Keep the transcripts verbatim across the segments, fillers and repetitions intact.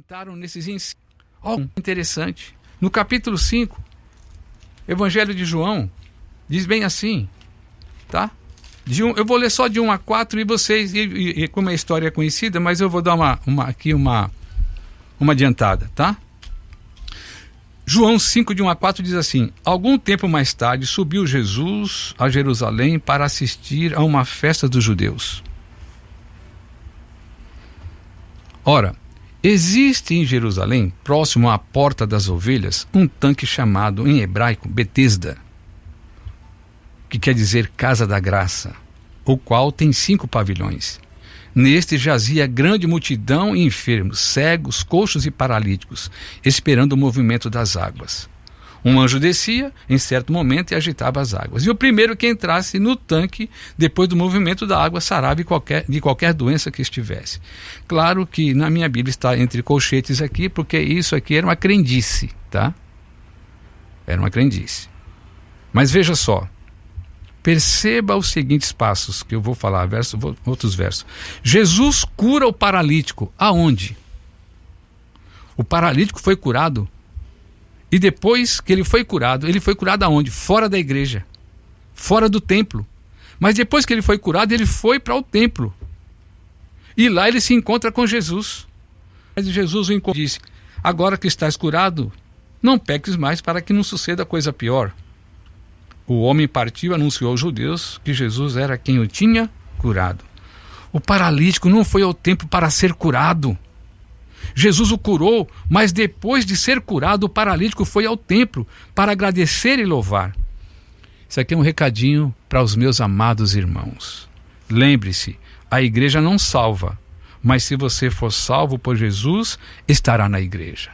adiantaram nesses ensinos. Oh, interessante. No capítulo cinco, Evangelho de João, diz bem assim, tá? De um, eu vou ler só de um a quatro e vocês, e, e, e como a história é conhecida, mas eu vou dar uma, uma, aqui uma, uma adiantada, tá? João cinco, de um a quatro diz assim: algum tempo mais tarde subiu Jesus a Jerusalém para assistir a uma festa dos judeus. Ora, existe em Jerusalém, próximo à Porta das Ovelhas, um tanque chamado em hebraico Betesda, que quer dizer Casa da Graça, o qual tem cinco pavilhões. Neste jazia grande multidão e enfermos, cegos, coxos e paralíticos, esperando o movimento das águas. Um anjo descia em certo momento e agitava as águas. E o primeiro que entrasse no tanque, depois do movimento da água, sarava de qualquer, de qualquer doença que estivesse. Claro que na minha Bíblia está entre colchetes aqui, porque isso aqui era uma crendice, tá? Era uma crendice. Mas veja só. Perceba os seguintes passos que eu vou falar, verso, outros versos. Jesus cura o paralítico. Aonde? O paralítico foi curado. E depois que ele foi curado, ele foi curado aonde? Fora da igreja. Fora do templo. Mas depois que ele foi curado, ele foi para o templo. E lá ele se encontra com Jesus. Mas Jesus o encontra e disse: agora que estás curado, não peques mais para que não suceda coisa pior. O homem partiu e anunciou aos judeus que Jesus era quem o tinha curado. O paralítico não foi ao templo para ser curado. Jesus o curou, mas depois de ser curado, o paralítico foi ao templo para agradecer e louvar. Isso aqui é um recadinho para os meus amados irmãos. Lembre-se, a igreja não salva, mas se você for salvo por Jesus, estará na igreja.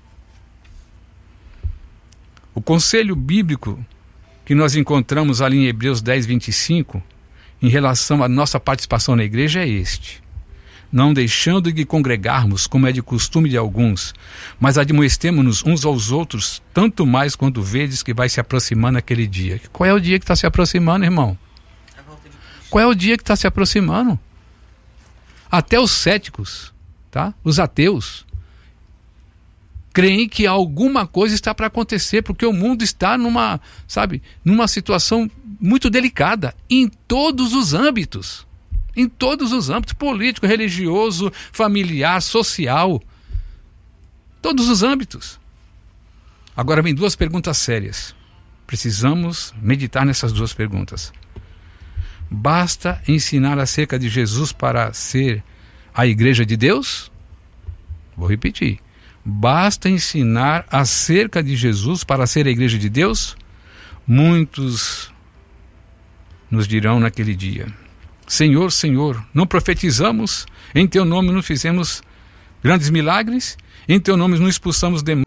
O conselho bíblico que nós encontramos ali em Hebreus dez, vinte e cinco, em relação à nossa participação na igreja é este: não deixando de congregarmos, como é de costume de alguns, mas admoestemo-nos uns aos outros, tanto mais quando vedes que vai se aproximando aquele dia. Qual é o dia que está se aproximando, irmão? Qual é o dia que está se aproximando? Até os céticos, tá? Os ateus, creem que alguma coisa está para acontecer, porque o mundo está numa, sabe, numa situação muito delicada, em todos os âmbitos, em todos os âmbitos, político, religioso, familiar, social, todos os âmbitos. Agora vem duas perguntas sérias, precisamos meditar nessas duas perguntas. Basta ensinar acerca de Jesus para ser a igreja de Deus? Vou repetir. Basta ensinar acerca de Jesus para ser a igreja de Deus? Muitos nos dirão naquele dia: Senhor, Senhor, não profetizamos? Em teu nome não fizemos grandes milagres? Em teu nome não expulsamos demônios?